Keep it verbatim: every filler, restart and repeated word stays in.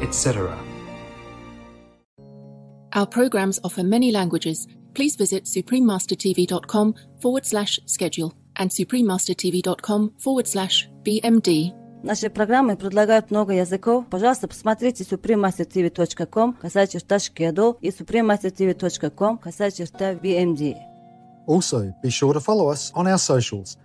et cetera. Our programs offer many languages. Please visit suprememastertv.com forward slash schedule and suprememastertv.com forward slash BMD. Наши программы предлагают много языков. Пожалуйста, посмотрите suprememastertv точка com, касая черта schedule, и suprememastertv точка com, касая черта B M D. Also, be sure to follow us on our socials